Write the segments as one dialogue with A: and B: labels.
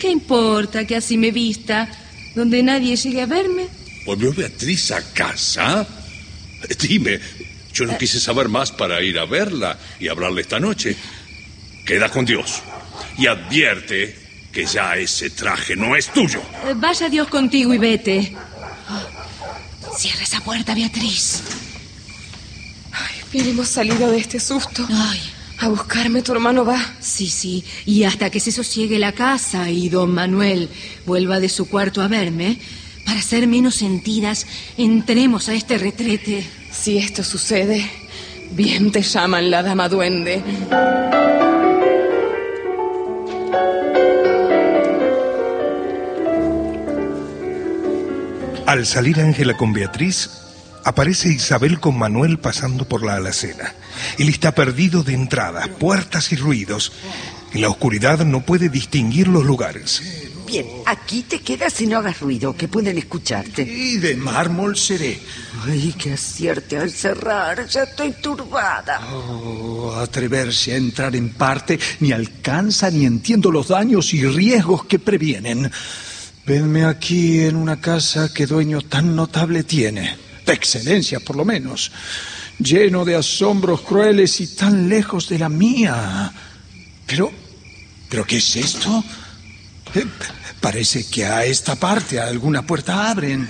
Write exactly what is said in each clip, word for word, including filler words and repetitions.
A: ¿Qué importa que así me vista, donde nadie llegue a verme?
B: ¿Volvió Beatriz a casa? Dime, yo no quise saber más para ir a verla y hablarle esta noche. Queda con Dios y advierte que ya ese traje no es tuyo.
A: Eh, vaya Dios contigo y vete. Oh, cierra esa puerta, Beatriz.
C: Ay, bien hemos salido de este susto.
A: Ay.
C: A buscarme, tu hermano va.
A: Sí, sí, y hasta que se sosiegue la casa y don Manuel vuelva de su cuarto a verme, para ser menos sentidas, entremos a este retrete.
C: Si esto sucede, bien te llaman la dama duende.
D: Al salir Ángela con Beatriz, aparece Isabel con Manuel pasando por la alacena. Él está perdido de entradas, puertas y ruidos. En la oscuridad no puede distinguir los lugares.
E: Bien, aquí te quedas y no hagas ruido, que pueden escucharte.
F: Y de mármol seré.
E: Ay, que acierte al cerrar, ya estoy turbada.
F: Oh, atreverse a entrar en parte ni alcanza ni entiendo los daños y riesgos que previenen. Venme aquí en una casa que dueño tan notable tiene, de excelencia por lo menos, lleno de asombros crueles y tan lejos de la mía. Pero, ¿pero qué es esto? Eh, parece que a esta parte a alguna puerta abren.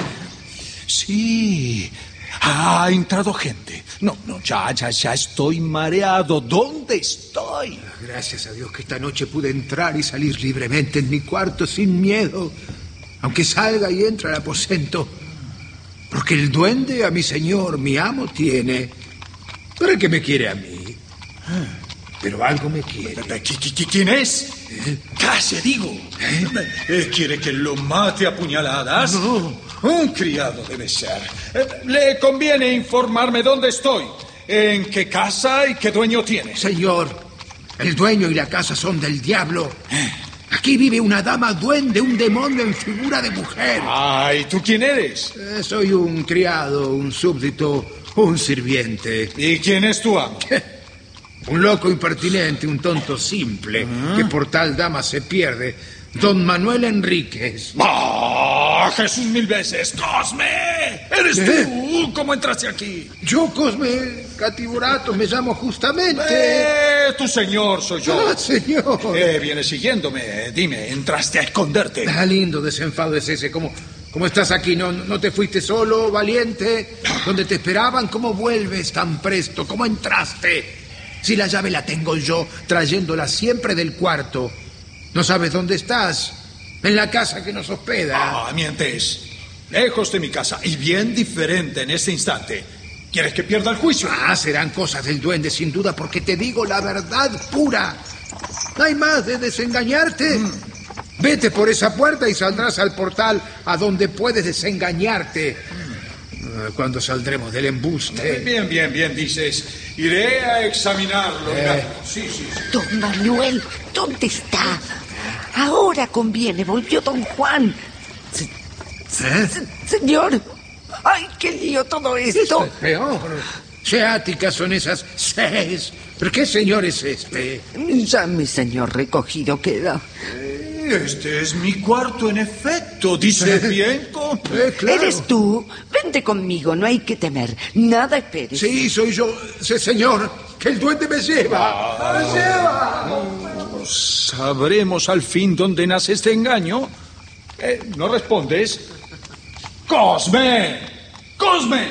F: Sí, ha entrado gente. No, no, ya, ya, ya estoy mareado. ¿Dónde estoy?
G: Gracias a Dios que esta noche pude entrar y salir libremente en mi cuarto sin miedo, aunque salga y entre al aposento. Porque el duende a mi señor, mi amo, tiene. ¿Para qué me quiere a mí? Pero algo me quiere.
F: ¿Quién es?
G: ¿Eh?
F: Calle, digo.
G: ¿Eh?
F: Eh, ¿Quiere que lo mate a puñaladas?
G: No.
F: Un criado debe ser. Eh, le conviene informarme dónde estoy, en qué casa y qué dueño tiene.
G: Señor, el dueño y la casa son del diablo. Aquí vive una dama duende, un demonio en figura de mujer.
F: Ay, ¿tú quién eres?
G: Eh, soy un criado, un súbdito, un sirviente.
F: ¿Y quién es tu amo?
G: Un loco impertinente, un tonto simple, ¿Ah? que por tal dama se pierde. Don Manuel Enríquez.
F: ¡Ah, Jesús mil veces! ¡Cosme! ¿Eres ¿Eh? tú? ¿Cómo entraste aquí?
G: Yo, Cosme Catiburato, me llamo justamente.
F: Eh, tu señor soy yo.
G: Ah, señor.
F: Eh, vienes siguiéndome. Dime, ¿entraste a esconderte?
G: Ah, lindo desenfado es ese. ¿Cómo, cómo estás aquí? ¿No, ¿No te fuiste solo, valiente? ¿Dónde te esperaban? ¿Cómo vuelves tan presto? ¿Cómo entraste? Si la llave la tengo yo, trayéndola siempre del cuarto. ¿No sabes dónde estás? En la casa que nos hospeda.
F: Ah, mientes. Lejos de mi casa y bien diferente en este instante. ¿Quieres que pierda el juicio?
G: Ah, serán cosas del duende, sin duda, porque te digo la verdad pura. No hay más de desengañarte. Mm. Vete por esa puerta y saldrás al portal a donde puedes desengañarte. Mm. Cuando saldremos del embuste.
F: Bien, bien, bien, dices. Iré a examinarlo.
G: Eh.
F: Sí, sí, sí.
E: Don Manuel, ¿dónde está? Ahora conviene, volvió don Juan. Se,
G: ¿Eh?
E: se, señor, ay, qué lío todo esto.
G: Es peor. Seáticas son esas seis. ¿Pero qué señor es este?
E: Ya mi señor recogido queda.
F: Este es mi cuarto, en efecto. Dice bien,
G: eh, claro.
E: ¿Eres tú? Vente conmigo, no hay que temer. Nada esperes.
G: Sí, soy yo. Sí, señor, que el duende me lleva.
F: Ah,
G: ¡Me lleva!
F: No, ¿sabremos al fin dónde nace este engaño? Eh, ¿No respondes? ¡Cosme! ¡Cosme!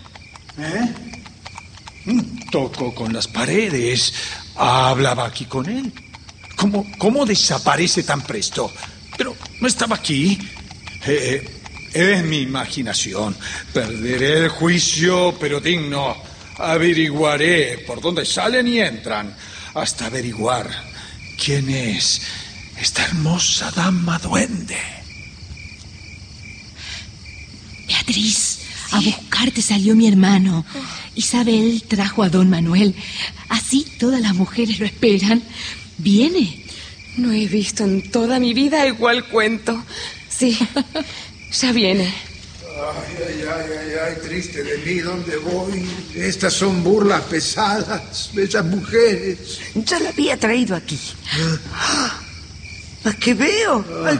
F: ¿Eh? Tocó con las paredes. Hablaba aquí con él. ¿Cómo, ¿Cómo desaparece tan presto? Pero no estaba aquí. Eh, es mi imaginación. Perderé el juicio, pero digno. Averiguaré por dónde salen y entran, hasta averiguar quién es esta hermosa dama duende.
A: Beatriz, sí. A buscarte salió mi hermano. Isabel trajo a don Manuel. Así todas las mujeres lo esperan. ¿Viene?
C: No he visto en toda mi vida igual cuento. Sí, ya viene.
G: Ay, ay, ay, ay, ay, triste de mí, ¿dónde voy? Estas son burlas pesadas, bellas mujeres.
E: Ya la había traído aquí.
G: ¿Ah?
E: ¿A qué veo? Ay,